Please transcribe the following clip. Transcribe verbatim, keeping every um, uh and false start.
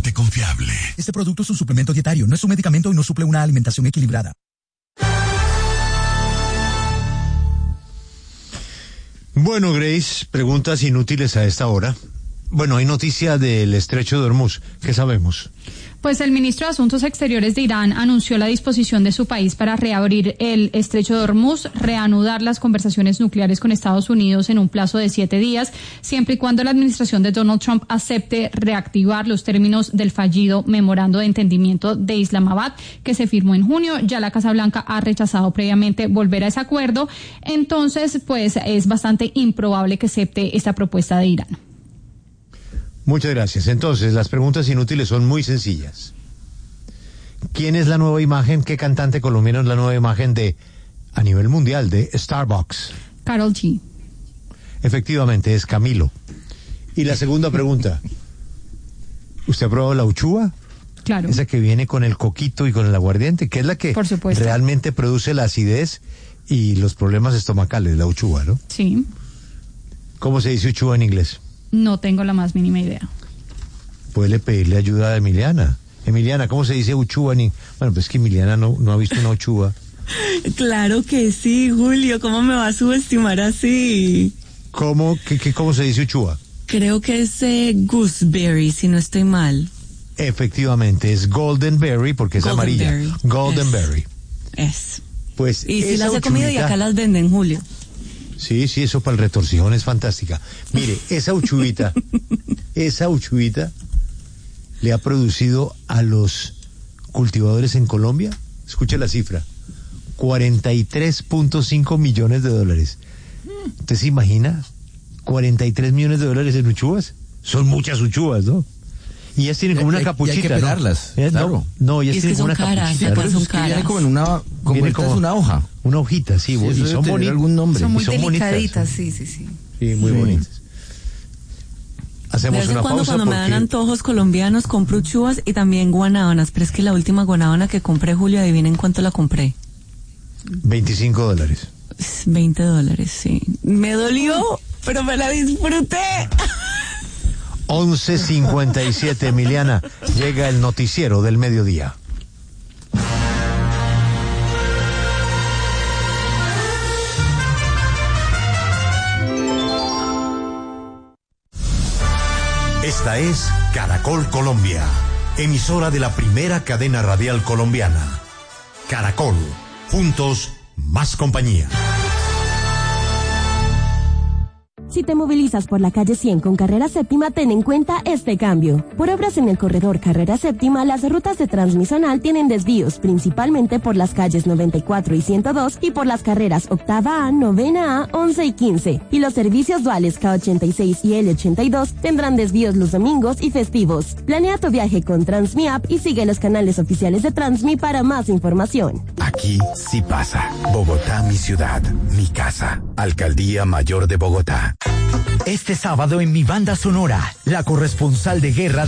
totalmente confiable. Este producto es un suplemento dietario, no es un medicamento y no suple una alimentación equilibrada. Bueno, Grace, preguntas inútiles a esta hora. Bueno, hay noticia del estrecho de Hormuz. ¿Qué sabemos? Pues el ministro de Asuntos Exteriores de Irán anunció la disposición de su país para reabrir el estrecho de Hormuz, reanudar las conversaciones nucleares con Estados Unidos en un plazo de siete días, siempre y cuando la administración de Donald Trump acepte reactivar los términos del fallido memorando de entendimiento de Islamabad que se firmó en junio. Ya la Casa Blanca ha rechazado previamente volver a ese acuerdo. Entonces, pues es bastante improbable que acepte esta propuesta de Irán. Muchas gracias. Entonces, las preguntas inútiles son muy sencillas. ¿Quién es la nueva imagen? ¿Qué cantante colombiano es la nueva imagen de, a nivel mundial, de Starbucks? Karol G. Efectivamente, es Camilo. Y la segunda pregunta. ¿Usted ha probado la uchúa? Claro. Esa que viene con el coquito y con el aguardiente, que es la que Por supuesto. realmente produce la acidez y los problemas estomacales, la uchúa, ¿no? Sí. ¿Cómo se dice uchúa en inglés? No tengo la más mínima idea. Puede pedirle ayuda a Emiliana. Emiliana, ¿cómo se dice uchúa? Ni... Bueno, pues es que Emiliana no, no ha visto una uchúa. Claro que sí, Julio. ¿Cómo me va a subestimar así? ¿Cómo, qué, qué, cómo se dice uchúa? Creo que es eh, gooseberry, si no estoy mal. Efectivamente, es golden berry porque es Golden amarilla. berry. Golden Es. berry. Es. Pues Y si esa las he comido y uchuvita- acá las venden, Julio. Sí, sí, eso para el retorcijón es fantástica. Mire, esa uchuvita, esa uchuvita le ha producido a los cultivadores en Colombia, escuche la cifra, cuarenta y tres punto cinco millones de dólares. ¿Usted se imagina? cuarenta y tres millones de dólares en uchuvas. Son muchas uchuvas, ¿no? Y ellas tienen como Y una hay- y capuchita, hay que ¿no? pelarlas, Eh, claro. No, no, ellas Y es que tienen son como una caras, capuchita. acá ¿no? son Es que viene caras. como en una, como Viene esta como- es una hoja. Una hojita, sí, Sí, y eso debe son tener bonitas. algún nombre. Son Y muy son bonitas. delicaditas, sí, sí, sí. Sí, muy Sí. bonitas. De Hacemos vez en una cuando pausa cuando me dan porque... antojos colombianos compro chuvas y también guanábanas, pero es que la última guanábana que compré, Julio, adivinen cuánto la compré. veinticinco dólares. veinte dólares, sí. Me dolió, pero me la disfruté. once cincuenta y siete, Emiliana, llega el noticiero del mediodía. Esta es Caracol Colombia, emisora de la primera cadena radial colombiana. Caracol, juntos, más compañía. Si te movilizas por la calle cien con Carrera Séptima, ten en cuenta este cambio. Por obras en el corredor Carrera Séptima, las rutas de Transmisional tienen desvíos, principalmente por las calles noventa y cuatro y ciento dos y por las carreras Octava A, Novena A, once y quince. Y los servicios duales K ochenta y seis y L ochenta y dos tendrán desvíos los domingos y festivos. Planea tu viaje con Transmi App y sigue los canales oficiales de Transmi para más información. Aquí sí pasa. Bogotá, mi ciudad, mi casa. Alcaldía Mayor de Bogotá. Este sábado en Mi Banda Sonora, la corresponsal de guerra